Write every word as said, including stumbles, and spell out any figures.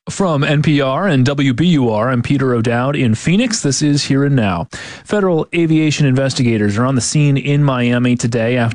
From N P R and W B U R, I'm Peter O'Dowd in Phoenix. This is Here and Now. Federal aviation investigators are on the scene in Miami today after